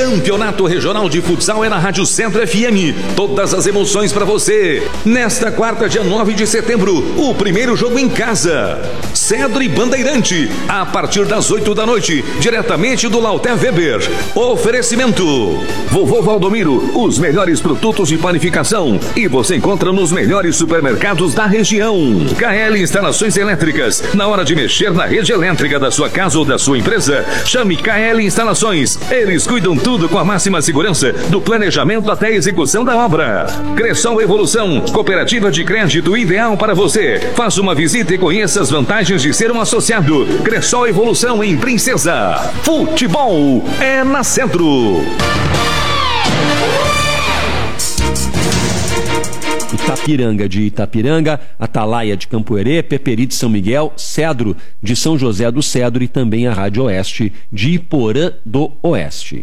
Campeonato Regional de Futsal é na Rádio Centro FM. Todas as emoções para você. Nesta quarta, dia 9 de setembro, o primeiro jogo em casa. Cedro e Bandeirante, a partir das 8 da noite, diretamente do Lauter Weber. Oferecimento: Vovô Valdomiro, os melhores produtos de panificação. E você encontra nos melhores supermercados da região. KL Instalações Elétricas. Na hora de mexer na rede elétrica da sua casa ou da sua empresa, chame KL Instalações. Eles cuidam tudo com a máxima segurança, do planejamento até a execução da obra. Cressol Evolução, cooperativa de crédito ideal para você. Faça uma visita e conheça as vantagens de ser um associado. Cressol Evolução em Princesa. Futebol é na Centro. Itapiranga de Itapiranga, Atalaia de Campoerê, Peperi de São Miguel, Cedro de São José do Cedro e também a Rádio Oeste de Iporã do Oeste.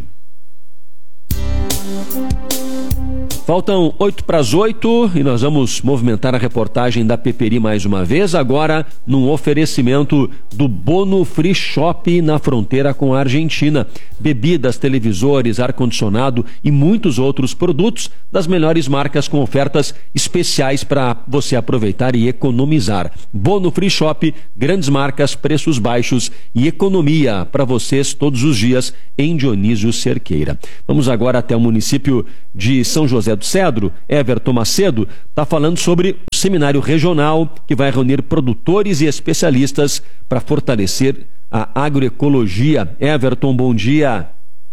Faltam 7:08 e nós vamos movimentar a reportagem da Peperi mais uma vez, agora num oferecimento do Bono Free Shop na fronteira com a Argentina. Bebidas, televisores, ar-condicionado e muitos outros produtos das melhores marcas com ofertas especiais para você aproveitar e economizar. Bono Free Shop, grandes marcas, preços baixos e economia para vocês todos os dias em Dionísio Cerqueira. Vamos agora até o município de São José do Cedro. Everton Macedo está falando sobre o seminário regional que vai reunir produtores e especialistas para fortalecer a agroecologia. Everton, bom dia.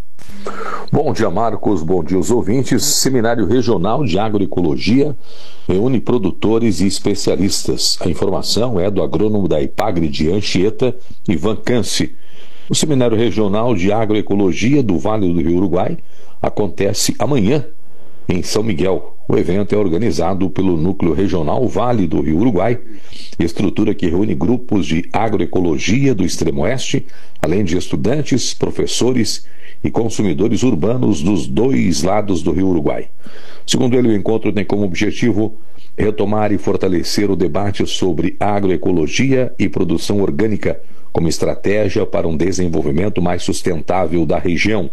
Bom dia, Marcos, bom dia aos ouvintes. Seminário Regional de Agroecologia reúne produtores e especialistas. A informação é do agrônomo da Ipagre de Anchieta, Ivan Canci. O Seminário Regional de Agroecologia do Vale do Rio Uruguai acontece amanhã em São Miguel. O evento é organizado pelo Núcleo Regional Vale do Rio Uruguai, estrutura que reúne grupos de agroecologia do extremo oeste, além de estudantes, professores e consumidores urbanos dos dois lados do Rio Uruguai. Segundo ele, o encontro tem como objetivo retomar e fortalecer o debate sobre agroecologia e produção orgânica como estratégia para um desenvolvimento mais sustentável da região.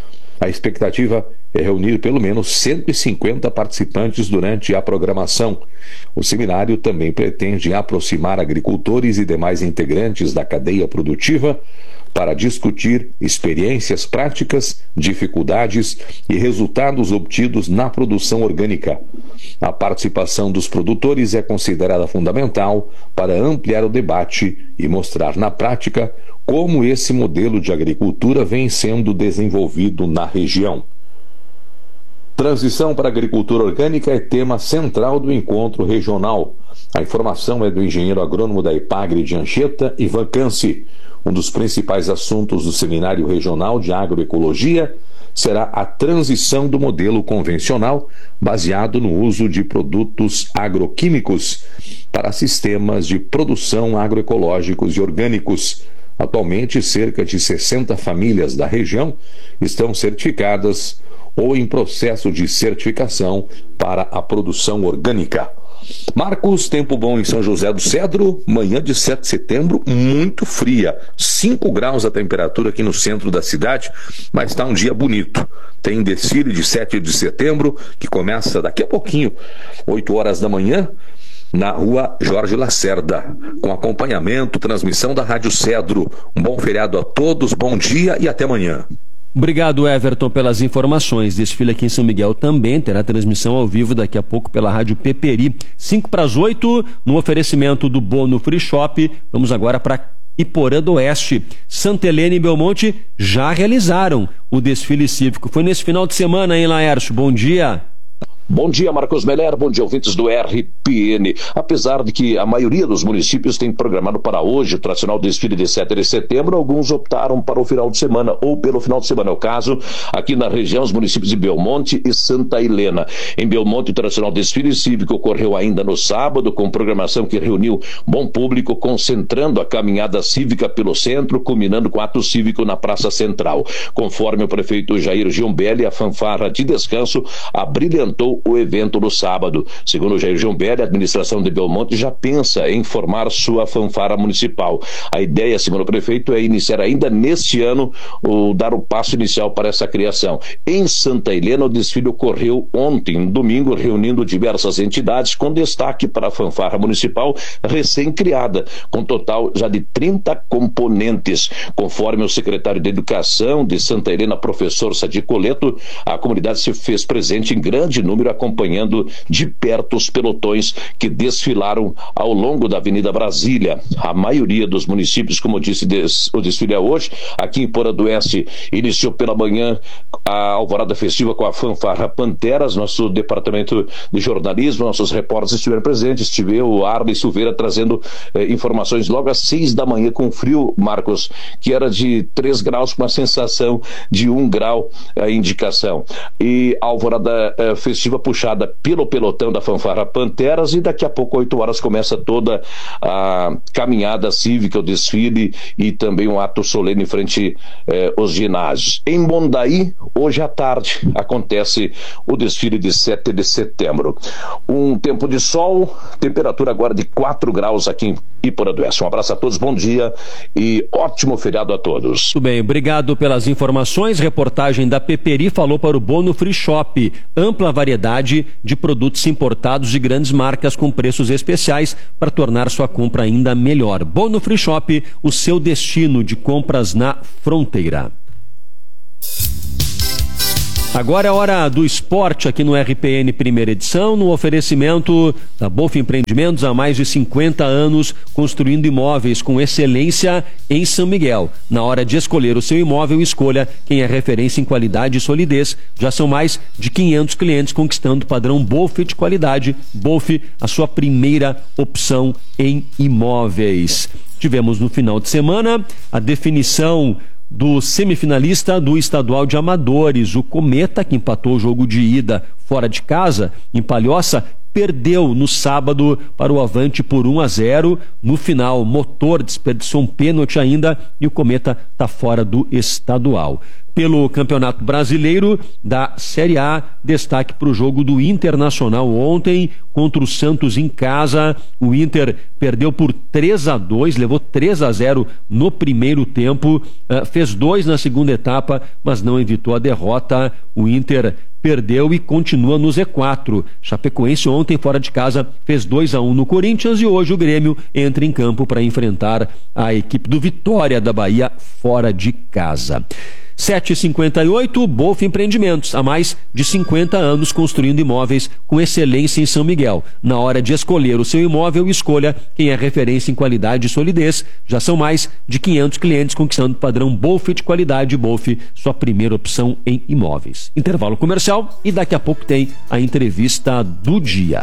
A expectativa é reunir pelo menos 150 participantes durante a programação. O seminário também pretende aproximar agricultores e demais integrantes da cadeia produtiva para discutir experiências práticas, dificuldades e resultados obtidos na produção orgânica. A participação dos produtores é considerada fundamental para ampliar o debate e mostrar na prática como esse modelo de agricultura vem sendo desenvolvido na região. Transição para a agricultura orgânica é tema central do encontro regional. A informação é do engenheiro agrônomo da Ipagre de Anchieta, Ivan Canci. Um dos principais assuntos do Seminário Regional de Agroecologia será a transição do modelo convencional, baseado no uso de produtos agroquímicos, para sistemas de produção agroecológicos e orgânicos. Atualmente, cerca de 60 famílias da região estão certificadas ou em processo de certificação para a produção orgânica. Marcos, tempo bom em São José do Cedro, manhã de 7 de setembro, muito fria, 5 graus a temperatura aqui no centro da cidade, mas está um dia bonito. Tem desfile de 7 de setembro, que começa daqui a pouquinho, 8 horas da manhã, na rua Jorge Lacerda, com acompanhamento, transmissão da Rádio Cedro. Um bom feriado a todos, bom dia e até amanhã. Obrigado, Everton, pelas informações. Desfile aqui em São Miguel também terá transmissão ao vivo daqui a pouco pela Rádio Peperi. 7:55, no oferecimento do Bono Free Shop. Vamos agora para Iporã do Oeste. Santa Helena e Belmonte já realizaram o desfile cívico. Foi nesse final de semana, hein, Laércio? Bom dia. Bom dia, Marcos Meller, bom dia, ouvintes do RPN. Apesar de que a maioria dos municípios tem programado para hoje o tradicional desfile de 7 de setembro, alguns optaram para o final de semana, ou pelo final de semana. É o caso aqui na região, os municípios de Belmonte e Santa Helena. Em Belmonte, o tradicional desfile cívico ocorreu ainda no sábado, com programação que reuniu bom público, concentrando a caminhada cívica pelo centro, culminando com ato cívico na Praça Central. Conforme o prefeito Jair Giombelli, a fanfarra de descanso abrilhantou como o evento no sábado. Segundo Jair Giumbelli, a administração de Belmonte já pensa em formar sua fanfarra municipal. A ideia, segundo o prefeito, é iniciar ainda neste ano ou dar o passo inicial para essa criação. Em Santa Helena, o desfile ocorreu ontem, domingo, reunindo diversas entidades, com destaque para a fanfarra municipal recém-criada, com total já de 30 componentes. Conforme o secretário de Educação de Santa Helena, professor Sadi Coleto, a comunidade se fez presente em grande número, acompanhando de perto os pelotões que desfilaram ao longo da Avenida Brasília. A maioria dos municípios, como eu disse, o desfile é hoje. Aqui em Porã do Oeste, iniciou pela manhã a alvorada festiva com a fanfarra Panteras. Nosso departamento de jornalismo, nossos repórteres estiveram presentes. Estive o Arley Silveira trazendo informações logo às 6 da manhã com frio, Marcos, que era de 3 graus com a sensação de 1 grau a indicação. E a alvorada festiva puxada pelo pelotão da fanfarra Panteras, e daqui a pouco, 8 horas, começa toda a caminhada cívica, o desfile e também um ato solene em frente aos ginásios. Em Mondaí, hoje à tarde, acontece o desfile de 7 de setembro. Um tempo de sol, temperatura agora de 4 graus aqui em Iporã do Oeste. Um abraço a todos, bom dia e ótimo feriado a todos. Muito bem, obrigado pelas informações. Reportagem da Peperi falou para o Bono Free Shop. Ampla variedade de produtos importados de grandes marcas com preços especiais para tornar sua compra ainda melhor. Bono Free Shop, o seu destino de compras na fronteira. Agora é hora do esporte aqui no RPN Primeira Edição, no oferecimento da Bolf Empreendimentos, há mais de 50 anos, construindo imóveis com excelência em São Miguel. Na hora de escolher o seu imóvel, escolha quem é referência em qualidade e solidez. Já são mais de 500 clientes conquistando o padrão Bolf de qualidade. Bolf, a sua primeira opção em imóveis. Tivemos no final de semana a definição do semifinalista do Estadual de Amadores, o Cometa, que empatou o jogo de ida fora de casa, em Palhoça, perdeu no sábado para o Avante por 1-0. No final, Motor desperdiçou um pênalti ainda e o Cometa está fora do estadual. Pelo Campeonato Brasileiro da Série A, destaque para o jogo do Internacional ontem contra o Santos em casa. O Inter perdeu por 3-2, levou 3-0 no primeiro tempo, fez 2 na segunda etapa, mas não evitou a derrota. O Inter perdeu e continua no Z4. Chapecoense ontem fora de casa fez 2-1 no Corinthians e hoje o Grêmio entra em campo para enfrentar a equipe do Vitória da Bahia fora de casa. 7h58, Bolf Empreendimentos, há mais de 50 anos construindo imóveis com excelência em São Miguel. Na hora de escolher o seu imóvel, escolha quem é referência em qualidade e solidez. Já são mais de 500 clientes conquistando o padrão Bolf de qualidade. Bolf, sua primeira opção em imóveis. Intervalo comercial e daqui a pouco tem a entrevista do dia.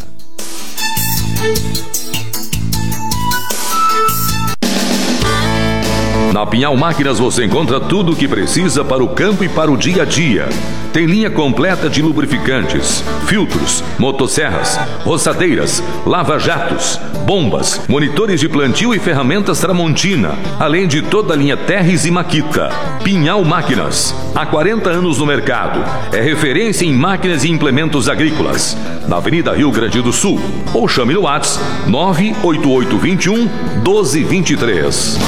Na Pinhal Máquinas você encontra tudo o que precisa para o campo e para o dia a dia. Tem linha completa de lubrificantes, filtros, motosserras, roçadeiras, lava-jatos, bombas, monitores de plantio e ferramentas Tramontina, além de toda a linha Terres e Makita. Pinhal Máquinas, há 40 anos no mercado. É referência em máquinas e implementos agrícolas. Na Avenida Rio Grande do Sul. Ou chame no WhatsApp 98821-1223.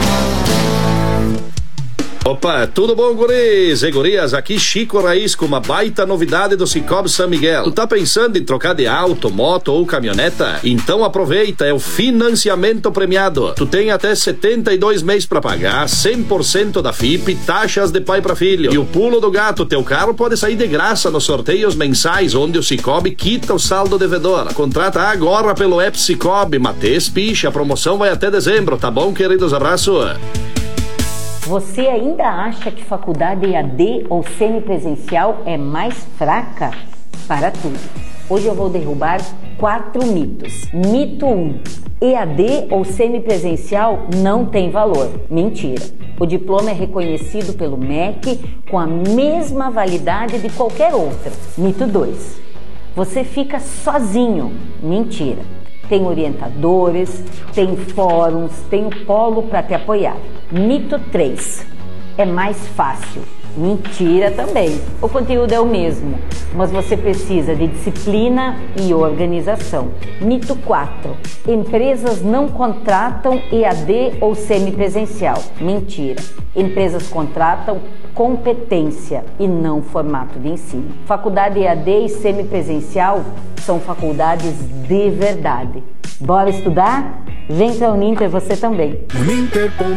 Opa, tudo bom, guris e gurias? Aqui Chico Raiz com uma baita novidade do Cicobi São Miguel. Tu tá pensando em trocar de auto, moto ou caminhoneta? Então aproveita, é o financiamento premiado. Tu tem até 72 meses pra pagar, 100% da FIP, taxas de pai pra filho. E o pulo do gato, teu carro pode sair de graça nos sorteios mensais, onde o Cicobi quita o saldo devedor. Contrata agora pelo app Cicobi, Matheus Picha, a promoção vai até dezembro, tá bom, queridos? Abraço. Você ainda acha que faculdade EAD ou semipresencial é mais fraca? Para tudo. Hoje eu vou derrubar 4 mitos. Mito 1. EAD ou semipresencial não tem valor. Mentira. O diploma é reconhecido pelo MEC com a mesma validade de qualquer outro. Mito 2. Você fica sozinho. Mentira. Tem orientadores, tem fóruns, tem o polo para te apoiar. Mito 3. É mais fácil. Mentira também. O conteúdo é o mesmo, mas você precisa de disciplina e organização. Mito 4. Empresas não contratam EAD ou semipresencial. Mentira. Empresas contratam competência e não formato de ensino. Faculdade EAD e semipresencial são faculdades de verdade. Bora estudar? Vem para a Uninter você também.